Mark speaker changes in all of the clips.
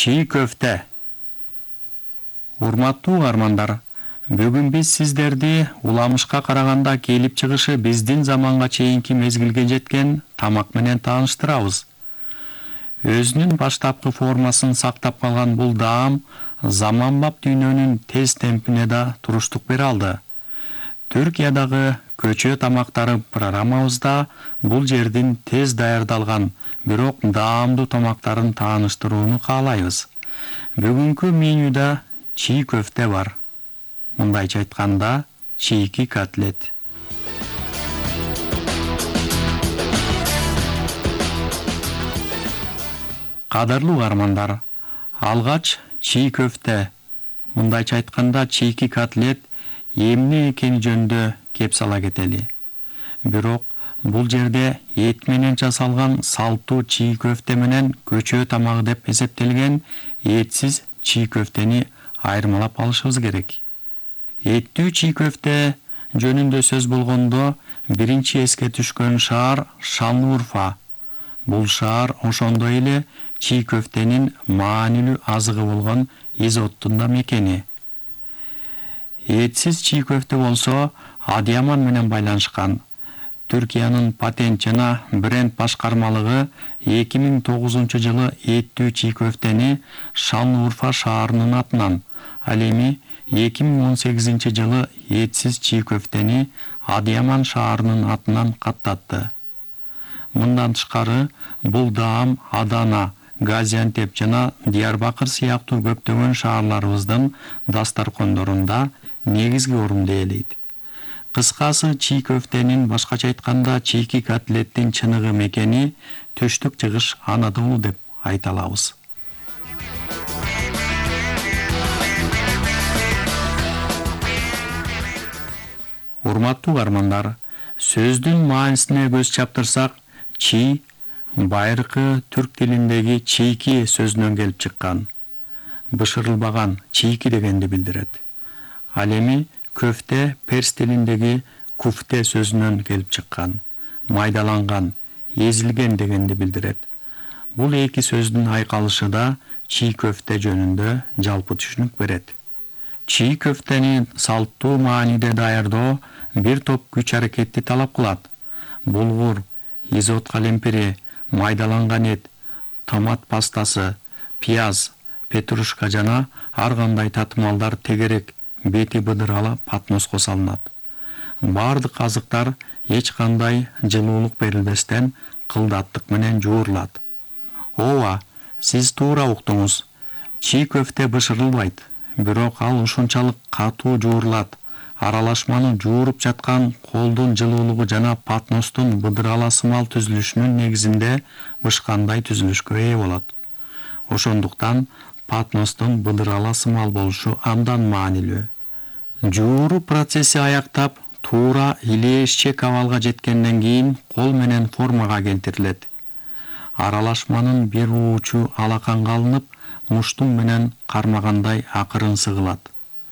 Speaker 1: Чий көфте. Урматтуу угармандар, бүгүн биз сиздерди уламышка караганда келип чыгышы биздин заманга чейинки мезгилге жеткен тамак менен тааныштырабыз. Өзүнүн баштапкы формасын сактап калган бул даам заманбап дүйнөнүн тез темпине да туруштук бере алды. Түркиядагы көчө тамактары программабызда бул жердин тез даярдалган, бирок даамдуу тамактарын тааныштырууну каалайбыз. Бүгүнкү менюда чий көфте бар. Мындайча айтканда, чийки котлет. Кадырлуу угармандар, алгач чий көфте, мындайча айтканда чийки котлет эмне экени жөнүндө кеп сала кетели. Бирок бул жерде эт менен жасалган салттуу чий көфте менен көчө тамагы деп эсептелген этсиз чий көфтени айырмалап алышыбыз керек. Эттүү чий көфте жөнүндө сөз болгондо биринчи эске түшкөн шаар Шанлыурфа. Бул шаар ошондой эле чий көфтенин маанилүү азыгы болгон Изоттун да мекени. Этсиз чий көфте болсо Адыяман менен байланышкан. Түркиянын патент жана бренд башкармалыгы 2009-жылы эттүү чий көфтени Шанлыурфа шаарынын атынан, ал эми 2018-жылы этсиз чий көфтени Адыяман шаарынын атынан каттатты. Мындан тышкары, бул даам Адана, Газиантеп жана Диярбакыр сыяктуу көптөгөн шаарларыбыздын дастаркондорунда негизги орунду ээлейт. Кыскасы, чий көфтенин башкача айтканда чийки котлеттин чыныгы мекени Төштүк Чыгыш Анадолу деп айта алабыз. Урматтуу угармандар, сөздүн маанисине көз чаптырсак, чий байыркы түрк тилиндеги чийки сөзүнөн келип чыккан. Бышырылбаган, чийки дегенди билдирет. Ал эми көфте перс тилиндеги куфте сөзүнөн келип чыккан. Майдаланган, эзилген дегенди билдирет. Бул эки сөздүн айкалышы да чий көфте жөнүндө жалпы түшүнүк берет. Чий көфтени салттуу мааниде даярдоо бир топ күч аракетти талап кылат. Булгур, изот калемпири, майдаланган эт, томат пастасы, пияз, петрушка жана ар кандай татымалдар тегерек, бети быдырала патноско салынат. Бардык азыктар эч кандай жылуулук берилбестен кылдаттык менен жуурулат. Ооба, сиз туура уктуңуз. Чий көфте бышырылбайт, бирок ал ушунчалык катуу жуурулат. Аралашманы жууруп жаткан колдун жылуулугу жана патностун быдырала сымал түзүлүшүнүн негизинде бышкандай түзүлүшкө ээ болот. Ошондуктан патностун быдырала сымал болушу абдан маанилүү. Жууруу процесси аяктап, туура илээшчек абалга жеткенден кийин кол менен формага келтирилет. Аралашманын бир уучу алаканга алынып, муштум менен кармагандай акырын сыгылат.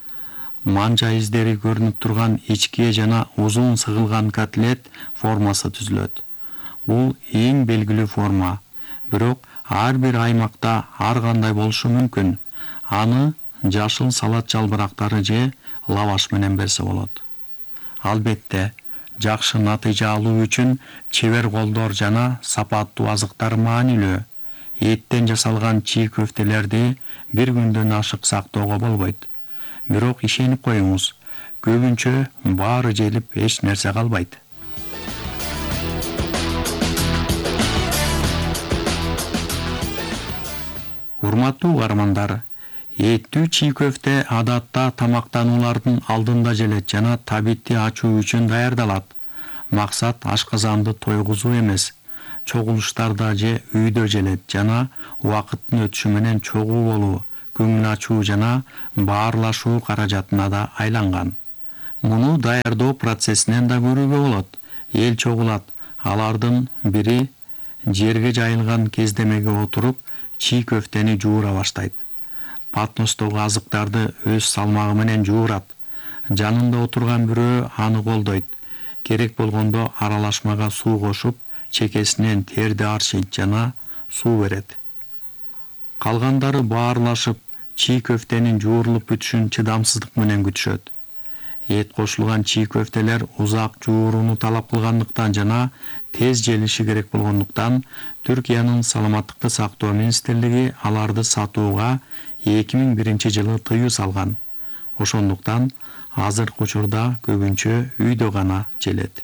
Speaker 1: Манжа издери көрүнүп турган ичке жана узун сыгылган котлет формасы түзүлөт. Бул эң белгилүү форма, бирок ар бир аймакта ар кандай болушу мүмкүн. Аны жашыл салат жалбырактары же лаваш менен берсе болот. Албетте, жакшы натыйжа алуу үчүн чебер колдор жана сапаттуу азыктар маанилүү. Эттен жасалган чий көфтелерди бир күндөн ашык сактоого болбойт. Бирок ишенип коюңуз, көбүнчө баары желип эч нерсе калбайт. Урматтуу угармандар, эттүү чий көфте адатта тамактануулардын алдында желет жана табитти ачуу үчүн даярдалат. Максат ашказанды тойгузуу эмес, чогулуштарда же үйдө желет жана убакыттын өтүшү менен чогуу болуу, көңүл ачуу жана баарлашуу каражатына да айланган. Муну даярдоо процессинен да көрүүгө болот. Эл чогулат, алардын бири жерге жайылган кездемеге отуруп, чий көфтени жуура баштайт. Патностогу азыктарды өз салмагы менен жуурат. Жанында отурган бирөө аны колдойт. Керек болгондо аралашмага суу кошуп, чекесинен терди арчийт жана суу берет. Калгандары баарлашып, чий көфтенин жуурулуп бүтүшүн чыдамсыздык менен күтүшөт. Эт кошулган чий көфтелер узак жууруну талап кылгандыктан жана тез желиши керек болгондуктан Түркиянын саламаттыкты сактоо министрлиги аларды сатууга 2001-жылы тыюу салган. Ошондуктан азыркы учурда көбүнчө үйдө гана желет.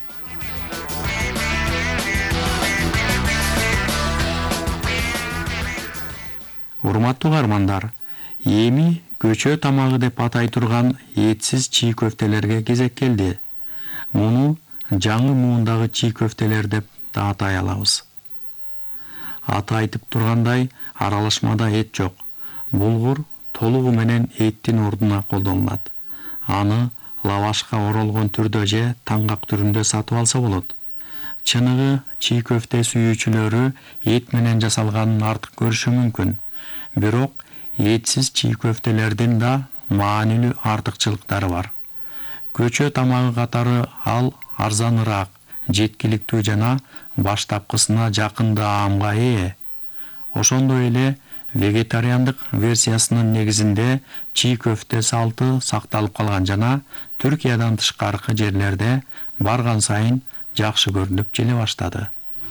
Speaker 1: Урматтуу каармандар, эми көчө тамагы деп атай турган этсиз чий көфтелерге кезек келди. Муну жаңы муундагы чий көфтелер деп да атай алабыз. Аты айтып тургандай, аралашмада эт жок. Булгур толугу менен эттин ордуна колдонулат. Аны лавашка оролгон түрдө же таңгак түрүндө сатып алса болот. Чыныгы чий көфте сүйүүчүлөрү эт менен жасалганын артык көрүшү мүмкүн. Бирок этсиз чий көфтелердин да маанилүү артыкчылыктары бар. Көчө тамагы катары ал арзаныраак, жеткиликтүү жана баштапкысына жакын даамга ээ. Ошондой эле вегетариандык версиясынын негизинде чий көфте салты сакталып калган жана Түркиядан тышкаркы жерлерде барган сайын жакшы көрүнүп желе баштады.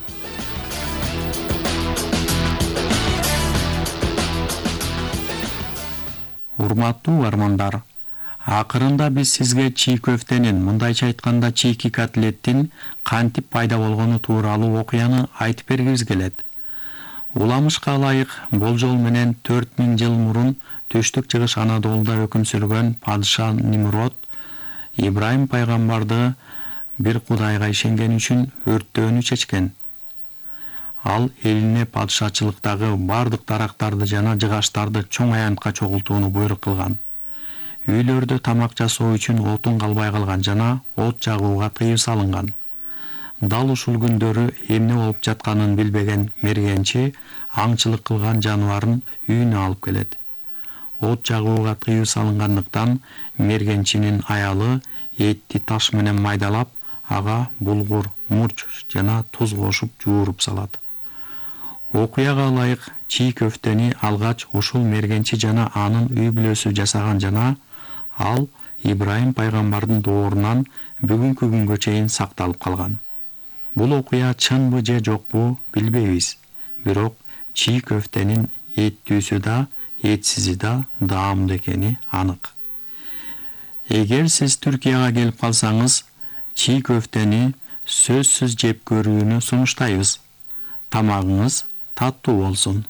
Speaker 1: Урматтуу каармандар, акырында биз сизге чий көфтенин, мындайча айтканда чийки котлеттин кантип пайда болгону тууралуу окуяны айтып бергибиз келет. Уламышка ылайык болжол менен 4000 жыл мурун Түштүк Чыгыш Анадолуда өкүм сүргөн падыша Нимрод Ибрайым пайгамбарды бир кудайга ишенгени үчүн өрттөөнү чечкен. Ал элине падышачылыктагы бардык дарактарды жана жыгачтарды чоң аянтка чогултууну буйрук кылган. Үйлөрдө тамак жасоо үчүн отун калбай калган жана от жагууга тыюу салынган. Дал ушул күндөрү эмне болуп жатканын билбеген мергенчи аңчылык кылган жаныбарын үйүнө алып келет. От жагууга тыюу салынгандыктан мергенчинин аялы этти таш менен майдалап, ага булгур, мурч жана туз кошуп жууруп салат. Окуяга ылайык чий көфтени алгач ушул мергенчи жана анын үй бүлөсү жасаган жана ал Ибрайым пайгамбардын доорунан бүгүнкү күнгө чейин сакталып калган. Бул окуя чынбы же жокпу билбейбиз. Бирок чий көфтенин эттүүсү да, этсизи да даамдуу экени анык. Эгер сиз Түркияга келип калсаңыз, чий көфтени сөзсүз жеп көрүүнү сунуштайбыз. Тамагыңыз таттуу болсун.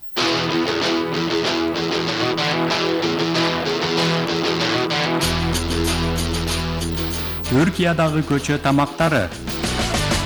Speaker 1: Түркиядагы көчө тамактары